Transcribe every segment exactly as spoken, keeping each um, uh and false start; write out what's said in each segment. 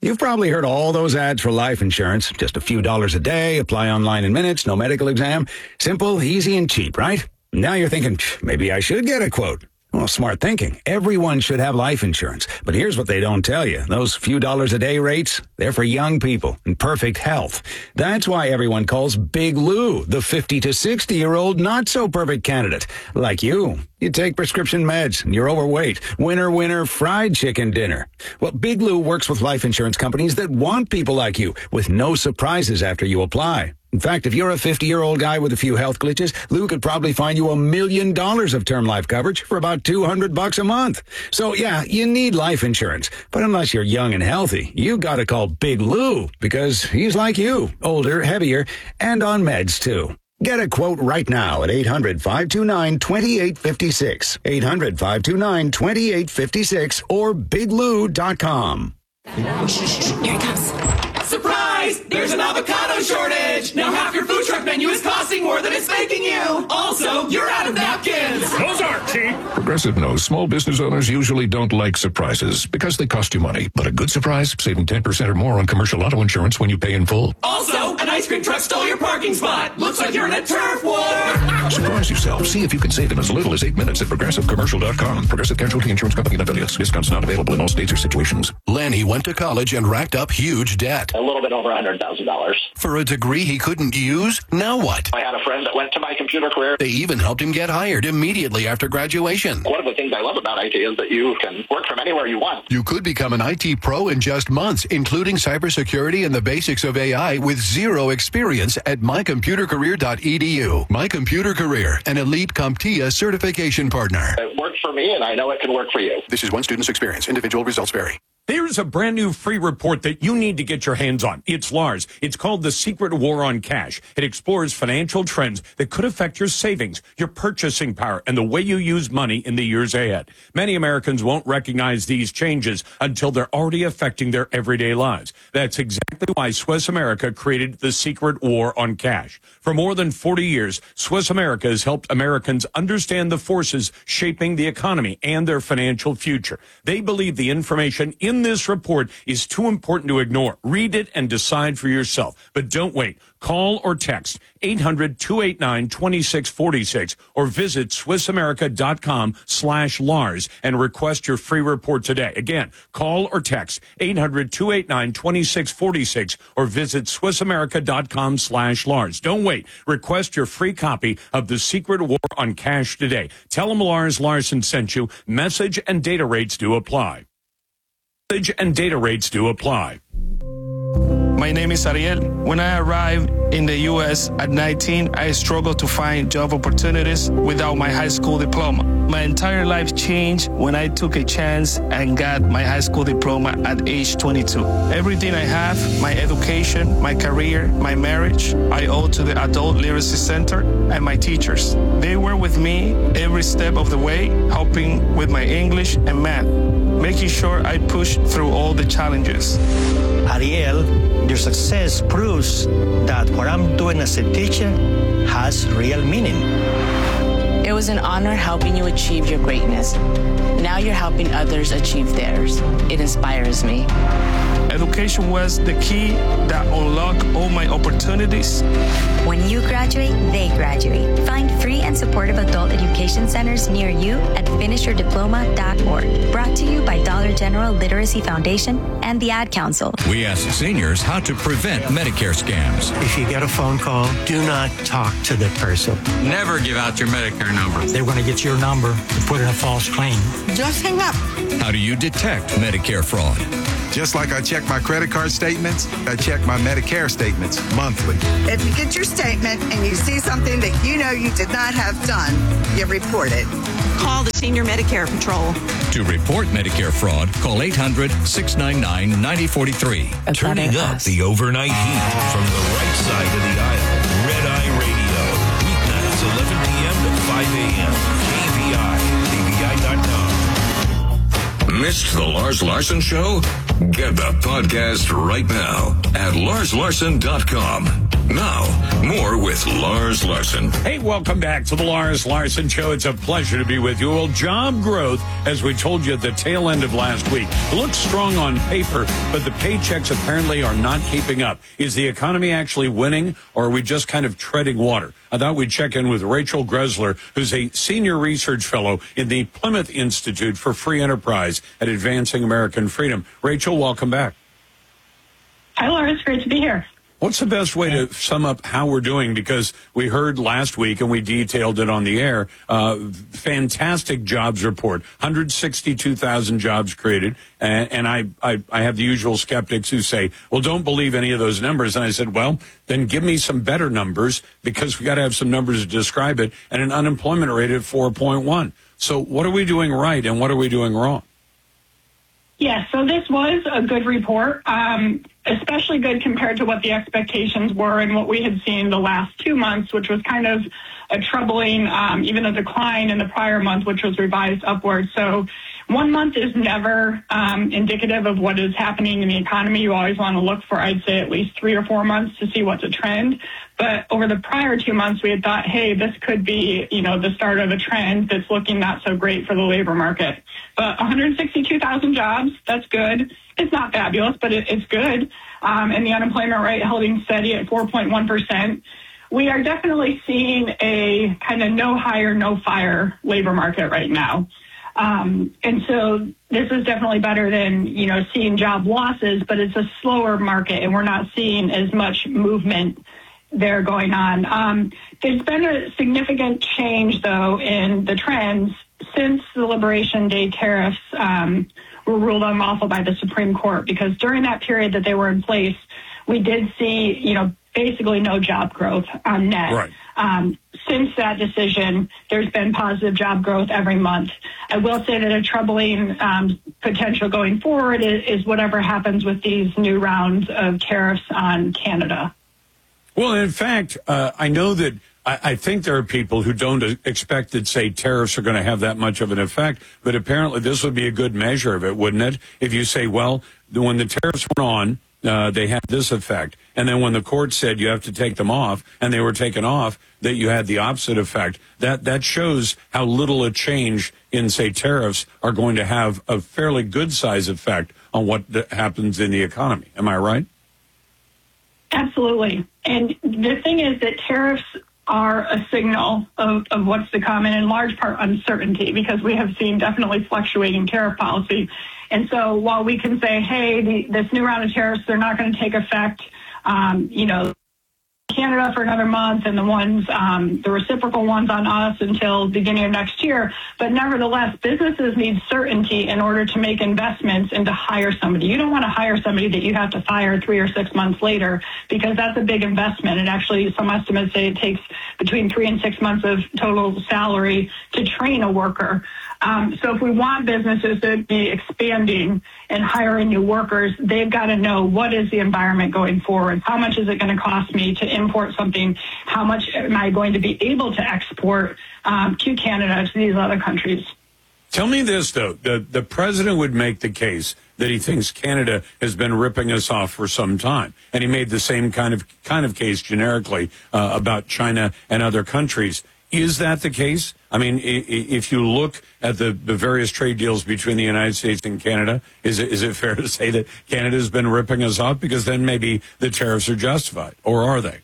You've probably heard all those ads for life insurance. Just a few dollars a day, apply online in minutes, no medical exam. Simple, easy, and cheap, right? Now you're thinking, maybe I should get a quote. Well, smart thinking. Everyone should have life insurance. But here's what they don't tell you. Those few dollars a day rates, they're for young people in perfect health. That's why everyone calls Big Lou the fifty to sixty-year-old not-so-perfect candidate. Like you. You take prescription meds, and you're overweight. Winner, winner, fried chicken dinner. Well, Big Lou works with life insurance companies that want people like you, with no surprises after you apply. In fact, if you're a fifty-year-old guy with a few health glitches, Lou could probably find you a million dollars of term life coverage for about two hundred bucks a month. So yeah, you need life insurance. But unless you're young and healthy, you gotta call Big Lou, because he's like you, older, heavier, and on meds too. Get a quote right now at eight hundred, five two nine, two eight five six, eight hundred, five two nine, two eight five six, or big lou dot com. Here it comes. Surprise! There's an avocado shortage! Now half your food truck menu is costing more than it's making you! Also, you're out of napkins! Those aren't cheap! Progressive knows small business owners usually don't like surprises because they cost you money. But a good surprise, saving ten percent or more on commercial auto insurance when you pay in full. Also, an ice cream truck stole your parking spot! Looks like you're in a turf war! Surprise yourself. See if you can save in as little as eight minutes at progressive commercial dot com. Progressive Casualty Insurance Company and affiliates. Discounts not available in all states or situations. Lanny went to college and racked up huge debt. A little bit over one hundred thousand dollars. For a degree he couldn't use? Now what? I had a friend that went to My Computer Career. They even helped him get hired immediately after graduation. One of the things I love about I T is that you can work from anywhere you want. You could become an I T pro in just months, including cybersecurity and the basics of A I with zero experience at my computer career dot e d u. My Computer Career, an elite CompTIA certification partner. It worked for me, and I know it can work for you. This is one student's experience. Individual results vary. There's a brand new free report that you need to get your hands on. It's Lars. It's called The Secret War on Cash. It explores financial trends that could affect your savings, your purchasing power, and the way you use money in the years ahead. Many Americans won't recognize these changes until they're already affecting their everyday lives. That's exactly why Swiss America created The Secret War on Cash. For more than forty years, Swiss America has helped Americans understand the forces shaping the economy and their financial future. They believe the information in this report is too important to ignore. Read it and decide for yourself. But don't wait. Call or text eight hundred, two eight nine, two six four six or visit swiss america dot com slash Lars and request your free report today. Again, call or text eight hundred, two eight nine, two six four six or visit swiss america dot com slash Lars. Don't wait. Request your free copy of The Secret War on Cash today. Tell them Lars Larson sent you. Message and data rates do apply. Message and data rates do apply. My name is Ariel. When I arrived in the U S at nineteen, I struggled to find job opportunities without my high school diploma. My entire life changed when I took a chance and got my high school diploma at age twenty-two. Everything I have, my education, my career, my marriage, I owe to the Adult Literacy Center and my teachers. They were with me every step of the way, helping with my English and math, making sure I pushed through all the challenges. Ariel, your success proves that what I'm doing as a teacher has real meaning. It was an honor helping you achieve your greatness. Now you're helping others achieve theirs. It inspires me. Education was the key that unlocked all my opportunities. When you graduate, they graduate. Find free and supportive adult education centers near you at finish your diploma dot org. Brought to you by Dollar General Literacy Foundation and the Ad Council. We ask seniors how to prevent Medicare scams. If you get a phone call, do not talk to the person. Never give out your Medicare number. They're going to get your number and put in a false claim. Just hang up. How do you detect Medicare fraud? Just like I check my credit card statements, I check my Medicare statements monthly. If you get your statement and you see something that you know you did not have done, you report it. Call the Senior Medicare Patrol. To report Medicare fraud, call eight hundred, six nine nine, nine oh four three. Turning up the overnight heat from the right side of the aisle. Red Eye Radio. Weeknights, eleven p.m. to five a.m. K V I, K V I dot com. Missed the Lars Larson Show? Get the podcast right now at lars larson dot com. Now, more with Lars Larson. Hey, welcome back to the Lars Larson Show. It's a pleasure to be with you. Well, job growth, as we told you at the tail end of last week, looks strong on paper, but the paychecks apparently are not keeping up. Is the economy actually winning, or are we just kind of treading water? I thought we'd check in with Rachel Greszler, who's a senior research fellow in the Plymouth Institute for Free Enterprise at Advancing American Freedom. Rachel, welcome back. Hi, Lars. Great to be here. What's the best way to sum up how we're doing? Because we heard last week, and we detailed it on the air, uh, fantastic jobs report, one hundred sixty-two thousand jobs created. And, and I, I, I have the usual skeptics who say, well, don't believe any of those numbers. And I said, well, then give me some better numbers, because we got to have some numbers to describe it, and an unemployment rate at four point one. So what are we doing right, and what are we doing wrong? Yes, so this was a good report, um, especially good compared to what the expectations were and what we had seen the last two months, which was kind of a troubling, um, even a decline in the prior month, which was revised upward. So one month is never um, indicative of what is happening in the economy. You always want to look for, I'd say, at least three or four months to see what's a trend. But over the prior two months, we had thought, hey, this could be, you know, the start of a trend that's looking not so great for the labor market. But one hundred sixty-two thousand jobs, that's good. It's not fabulous, but it, it's good. Um, and the unemployment rate holding steady at four point one percent. We are definitely seeing a kind of no hire, no fire labor market right now. Um, and so this is definitely better than, you know, seeing job losses, but it's a slower market, and we're not seeing as much movement there going on. Um, there's been a significant change, though, in the trends since the Liberation Day tariffs um, were ruled unlawful by the Supreme Court, because during that period that they were in place, we did see, you know, basically no job growth on net. Right. Um, since that decision, there's been positive job growth every month. I will say that a troubling um, potential going forward is, is whatever happens with these new rounds of tariffs on Canada. Well, in fact, uh, I know that I, I think there are people who don't expect that, say, tariffs are going to have that much of an effect, but apparently this would be a good measure of it, wouldn't it? If you say, well, when the tariffs went on, uh, they had this effect, and then when the court said you have to take them off, and they were taken off, that you had the opposite effect. That that shows how little a change in, say, tariffs are going to have a fairly good size effect on what happens in the economy. Am I right? Absolutely. And the thing is that tariffs are a signal of, of what's to come, and in large part uncertainty, because we have seen definitely fluctuating tariff policy. And so while we can say, hey, the, this new round of tariffs, they're not going to take effect, um, you know, Canada for another month, and the ones, um, the reciprocal ones on us until beginning of next year. But nevertheless, businesses need certainty in order to make investments and to hire somebody. You don't want to hire somebody that you have to fire three or six months later, because that's a big investment. And actually, some estimates say it takes between three and six months of total salary to train a worker. Um, so if we want businesses to be expanding and hiring new workers, they've got to know, what is the environment going forward? How much is it going to cost me to import something? How much am I going to be able to export um, to Canada, to these other countries? Tell me this, though. The, the president would make the case that he thinks Canada has been ripping us off for some time. And he made the same kind of kind of case generically uh, about China and other countries. Is that the case? I mean, if you look at the, the various trade deals between the United States and Canada, is it, is it fair to say that Canada's been ripping us off? Because then maybe the tariffs are justified, or are they?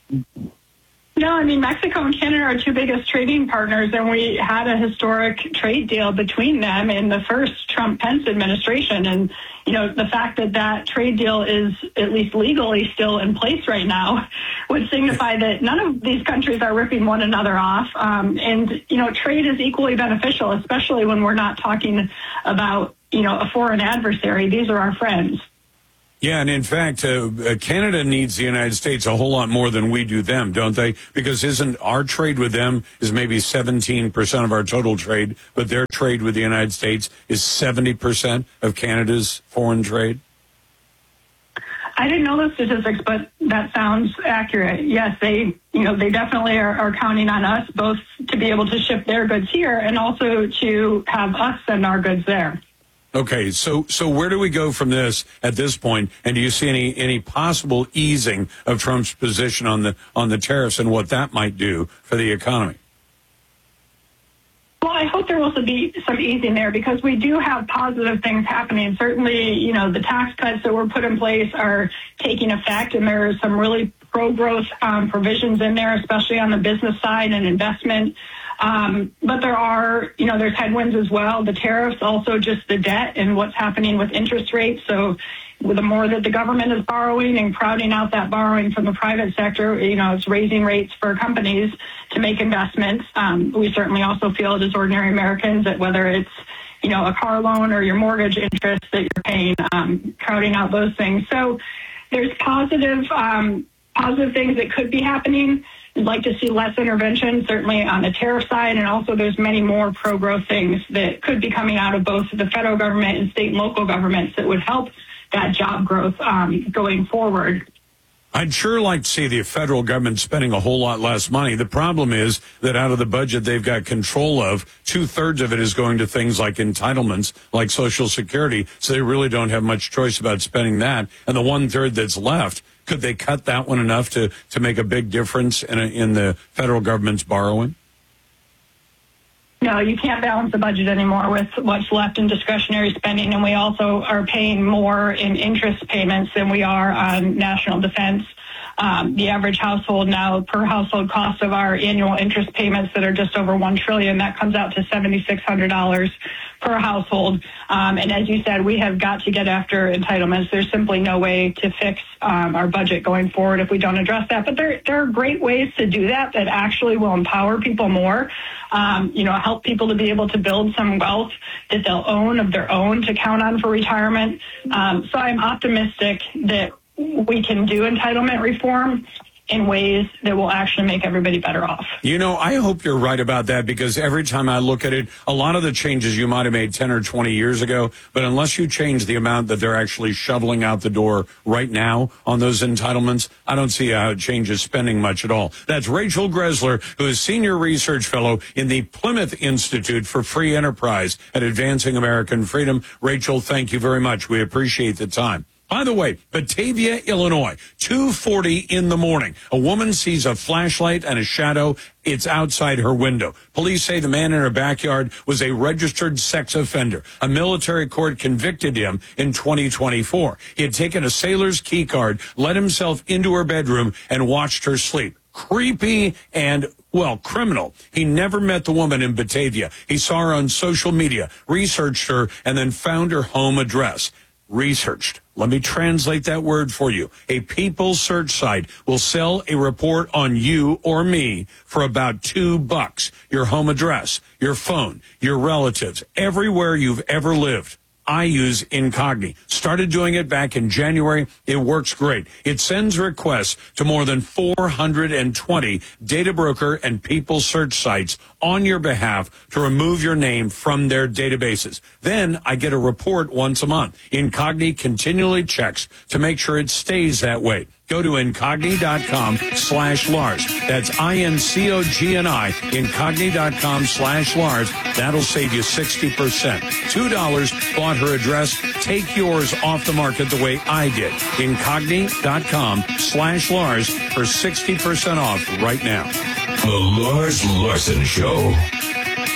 No, I mean, Mexico and Canada are our two biggest trading partners, and we had a historic trade deal between them in the first Trump-Pence administration. And, you know, the fact that that trade deal is at least legally still in place right now would signify that none of these countries are ripping one another off. Um, and, you know, trade is equally beneficial, especially when we're not talking about, you know, a foreign adversary. These are our friends. Yeah, and in fact, uh, Canada needs the United States a whole lot more than we do them, don't they? Because isn't our trade with them is maybe seventeen percent of our total trade, but their trade with the United States is seventy percent of Canada's foreign trade? I didn't know those statistics, but that sounds accurate. Yes, they, you know, they definitely are, are counting on us both to be able to ship their goods here and also to have us send our goods there. Okay, so so where do we go from this at this point? And do you see any any possible easing of Trump's position on the on the tariffs and what that might do for the economy? Well, I hope there will also be some easing there because we do have positive things happening. Certainly, you know, the tax cuts that were put in place are taking effect, and there are some really pro-growth um, provisions in there, especially on the business side and investment. Um, but there are, you know, there's headwinds as well. The tariffs, also just the debt and what's happening with interest rates. So the more that the government is borrowing and crowding out that borrowing from the private sector, you know, it's raising rates for companies to make investments. Um, we certainly also feel it as ordinary Americans that whether it's, you know, a car loan or your mortgage interest that you're paying, um, crowding out those things. So there's positive, um, positive things that could be happening. I'd like to see less intervention, certainly on the tariff side, and also there's many more pro-growth things that could be coming out of both the federal government and state and local governments that would help that job growth um, going forward. I'd sure like to see the federal government spending a whole lot less money. The problem is that out of the budget they've got control of, two-thirds of it is going to things like entitlements, like Social Security, so they really don't have much choice about spending that. And the one-third that's left, could they cut that one enough to, to make a big difference in, a, in the federal government's borrowing? No, you can't balance the budget anymore with what's left in discretionary spending, and we also are paying more in interest payments than we are on national defense. Um, the average household now, per household cost of our annual interest payments that are just over one trillion dollars, that comes out to seven thousand six hundred dollars per household. Um, and as you said, we have got to get after entitlements. There's simply no way to fix um, our budget going forward if we don't address that. But there, there are great ways to do that that actually will empower people more, um, you know, help people to be able to build some wealth that they'll own of their own to count on for retirement. Um, so I'm optimistic that we can do entitlement reform in ways that will actually make everybody better off. You know, I hope you're right about that, because every time I look at it, a lot of the changes you might have made ten or twenty years ago, but unless you change the amount that they're actually shoveling out the door right now on those entitlements, I don't see how it changes spending much at all. That's Rachel Greszler, who is Senior Research Fellow in the Plymouth Institute for Free Enterprise at Advancing American Freedom. Rachel, thank you very much. We appreciate the time. By the way, Batavia, Illinois, two forty in the morning. A woman sees a flashlight and a shadow. It's outside her window. Police say the man in her backyard was a registered sex offender. A military court convicted him in twenty twenty-four. He had taken a sailor's key card, let himself into her bedroom, and watched her sleep. Creepy and, well, criminal. He never met the woman in Batavia. He saw her on social media, researched her, and then found her home address. Researched. Let me translate that word for you. A people search site will sell a report on you or me for about two bucks. Your home address, your phone, your relatives, everywhere you've ever lived. I use Incogni. Started doing it back in January. It works great. It sends requests to more than four hundred twenty data broker and people search sites on your behalf to remove your name from their databases. Then I get a report once a month. Incogni continually checks to make sure it stays that way. Go to Incogni.com slash Lars. That's I N C O G N I, Incogni.com slash Lars. That'll save you sixty percent. two dollars, bought her address. Take yours off the market the way I did. Incogni.com slash Lars for sixty percent off right now. The Lars Larson Show.